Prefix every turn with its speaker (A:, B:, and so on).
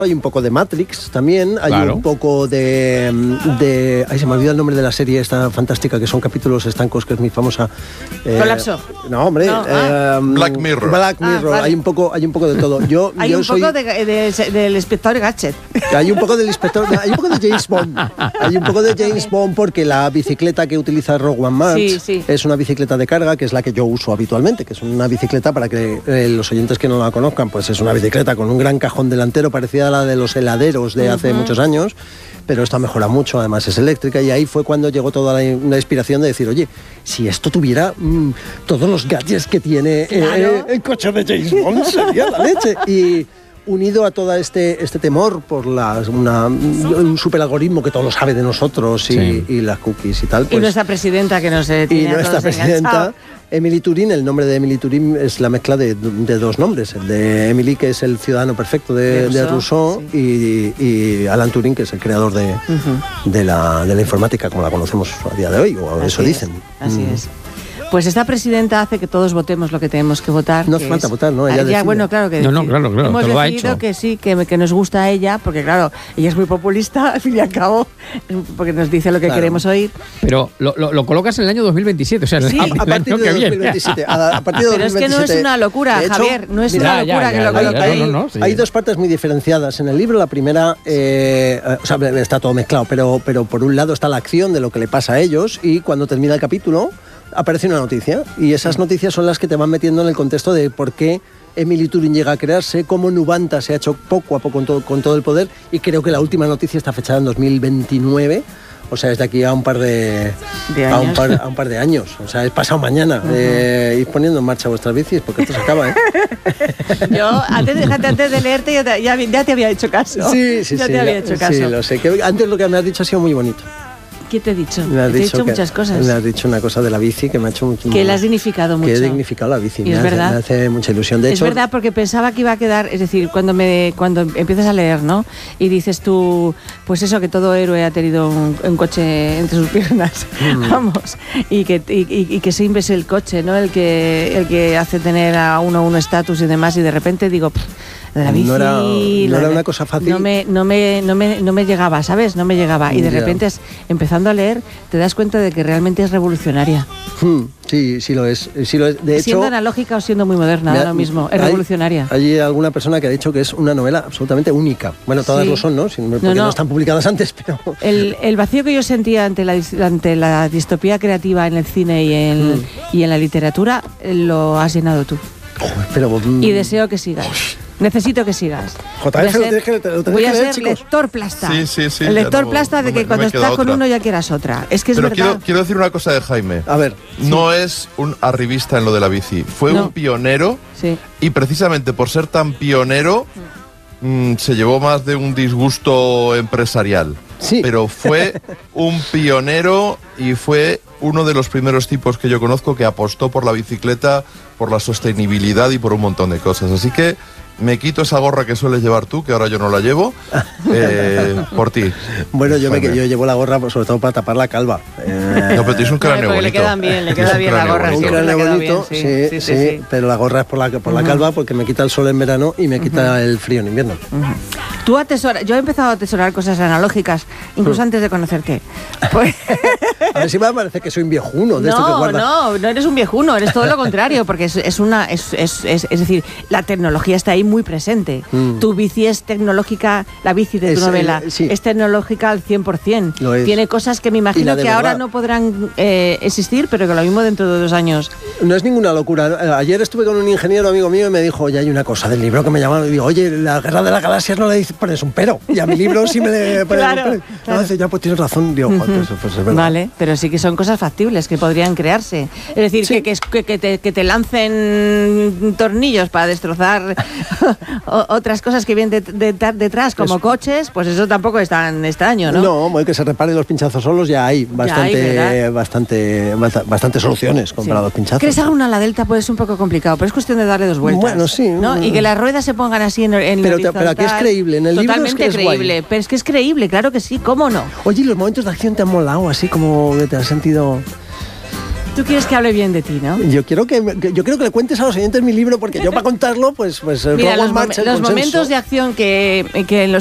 A: Hay un poco de Matrix también, hay
B: Claro.
A: un poco de... Ay, se me olvida el nombre de la serie esta fantástica, que son capítulos estancos, que es muy famosa.
C: Colapso.
A: No, hombre.
C: No,
D: Black Mirror.
A: Black Mirror,
C: vale.
A: hay un poco de todo.
C: Hay un
A: soy,
C: poco del inspector Gadget.
A: Hay un poco del inspector, hay un poco de James Bond. Hay un poco de James Bond porque la bicicleta que utiliza Rogue One March
C: Sí.
A: es una bicicleta de carga, que es la que yo uso habitualmente, que es una bicicleta, para que los oyentes que no la conozcan, pues es una bicicleta con un gran cajón delantero parecida a la de los heladeros de hace muchos años, pero esta mejora mucho, además es eléctrica, y ahí fue cuando llegó toda la inspiración de decir, oye, si esto tuviera todos los gadgets que tiene el coche de James Bond, sería la leche. Y unido a todo este temor por un superalgoritmo que todo lo sabe de nosotros y las cookies y tal. Pues,
C: Y nuestra presidenta que nos tiene
A: y
C: a
A: nuestra
C: todos
A: presidenta,
C: enganchados.
A: Emily Turing. El nombre de Emily Turing es la mezcla de dos nombres. El de Emily, que es el ciudadano perfecto de Rousseau, y Alan Turing, que es el creador de la informática como la conocemos a día de hoy, o
C: Así
A: eso
C: es,
A: dicen.
C: Así es. Pues esta presidenta hace que todos votemos lo que tenemos que votar.
A: No hace falta votar, ¿no? Ella decide.
C: Bueno, claro que
B: No, claro,
C: hemos
B: te lo ha
C: decidido
B: hecho.
C: que sí, que nos gusta a ella, porque claro, ella es muy populista, al fin y al cabo, porque nos dice lo que queremos oír.
B: Pero lo colocas en el año 2027, o sea,
C: Sí,
B: el
A: A partir
B: año
A: de
B: que viene.
A: 2027. A partir de
C: Pero es que no
A: 2027.
C: es una locura,
A: De hecho,
C: Javier, no es
A: mira,
C: una locura que lo coloque.
B: sí.
A: Hay dos partes muy diferenciadas en el libro. La primera, o sea, está todo mezclado, pero por un lado está la acción de lo que le pasa a ellos, y cuando termina el capítulo aparece una noticia, y esas noticias son las que te van metiendo en el contexto de por qué Emily Turing llega a crearse, cómo Nubanta se ha hecho poco a poco con todo el poder, y creo que la última noticia está fechada en 2029. O sea, es de aquí a un par de
C: años.
A: a un par de años. O sea, es pasado mañana. Ir poniendo en marcha vuestras bicis, porque esto se acaba, ¿eh?
C: Yo, antes de leerte, ya te había hecho caso.
A: Sí.
C: Ya te había hecho caso.
A: Sí, lo sé. Que antes lo que me has dicho ha sido muy bonito.
C: ¿Qué te he dicho?
A: Me has
C: Te he
A: dicho
C: dicho muchas cosas.
A: Me has dicho una cosa de la bici que me ha hecho mucho.
C: Que la has dignificado mucho.
A: Que he dignificado la bici.
C: Y es verdad.
A: Me hace mucha ilusión. De
C: Es
A: hecho,
C: verdad, porque pensaba que iba a quedar, es decir, cuando empiezas a leer, ¿no? Y dices tú, pues eso, que todo héroe ha tenido un coche entre sus piernas, vamos, y que siempre es el coche, ¿no? El que hace tener a uno un estatus y demás, y de repente digo, la bici,
A: no era una cosa fácil.
C: No me llegaba, ¿sabes? No me llegaba. Y de
A: Ya.
C: repente, empezando a leer, te das cuenta de que realmente es revolucionaria.
A: Sí lo es. Sí lo es. De hecho,
C: Siendo analógica o siendo muy moderna, da lo mismo. Es revolucionaria.
A: Hay alguna persona que ha dicho que es una novela absolutamente única. Bueno, todas
C: Sí.
A: lo son, ¿no? Porque no están publicadas antes, pero...
C: El vacío que yo sentía ante la distopía creativa en el cine y en la literatura, lo has llenado tú.
A: pero
C: Y deseo que sigas. Necesito que sigas.
A: JF, lo tenéis
C: Voy a
A: que leer,
C: ser
A: chicos.
C: lector plasta.
D: Sí,
C: El
D: ya
C: lector
D: no-
C: plasta de
D: no
C: que
D: me-
C: cuando
D: no me queda
C: estás con
D: otra.
C: uno ya quieras otra. Es que es
D: Pero
C: verdad.
D: quiero decir una cosa de Jaime.
A: A ver.
D: No es un arribista en lo de la bici. Fue
C: No.
D: un pionero,
C: Sí.
D: y precisamente por ser tan pionero se llevó más de un disgusto empresarial.
A: Sí.
D: Pero fue un pionero y fue uno de los primeros tipos que yo conozco que apostó por la bicicleta, por la sostenibilidad y por un montón de cosas. Así que me quito esa gorra que sueles llevar tú, que ahora yo no la llevo, por ti.
A: Bueno, yo
D: Jaime.
A: llevo la gorra sobre todo para tapar la calva.
D: No, pero tienes un cráneo
C: Porque
D: bonito.
C: le quedan bien, le
D: Tienes
C: queda
D: un
C: bien la
D: cráneo
C: gorra,
D: bonito.
A: Un
C: siempre le
A: cráneo
C: ha quedado
A: bonito,
C: bien,
A: sí, pero la gorra es por la calva, porque me quita el sol en verano y me quita el frío en invierno.
C: Tú atesoras. Yo he empezado a atesorar cosas analógicas, incluso antes de conocerte. Pues,
A: A ver si me parece que soy un viejuno de esto que guarda.
C: no eres un viejuno, eres todo lo contrario, porque es decir, la tecnología está ahí muy presente. Tu bici es tecnológica, la bici de tu
A: Es,
C: novela
A: sí.
C: es tecnológica al 100%.
A: Lo es.
C: Tiene cosas que me
A: Y
C: imagino
A: la de
C: que ahora
A: verdad.
C: no podrán existir, pero que lo mismo dentro de 2 años.
A: No es ninguna locura. Ayer estuve con un ingeniero amigo mío y me dijo, oye, hay una cosa del libro que me llamaron. Y digo, oye, la guerra de las galaxias no le pones un pero. Y a mi libro sí me le pones
C: Claro,
A: un pero.
C: claro.
A: No, dice, ya, pues tienes razón. Digo, joder, pues es verdad.
C: Vale, pero sí que son cosas factibles que podrían crearse. Es decir,
A: Sí.
C: que te lancen tornillos para destrozar otras cosas que vienen detrás, como coches, pues eso tampoco es tan extraño, ¿no?
A: No, bueno, que se reparen los pinchazos solos, ya hay
C: ¿verdad?
A: bastante soluciones
C: Sí.
A: para los pinchazos.
C: Que les haga una a la delta puede ser un poco complicado, pero es cuestión de darle 2 vueltas.
A: Bueno, sí.
C: ¿no? Y que las ruedas se pongan así en
A: Pero
C: horizontal.
A: aquí es creíble, en el libro es
C: Totalmente
A: que es guay.
C: creíble, pero es que es creíble, claro que sí, ¿cómo no?
A: Oye, ¿y los momentos de acción te han molado? Así como que te has sentido...
C: Tú quieres que hable bien de ti, ¿no?
A: Yo quiero que le cuentes a los oyentes mi libro, porque yo para contarlo, pues
C: Mira,
A: Rowan March, el
C: los
A: consenso.
C: momentos de acción que en los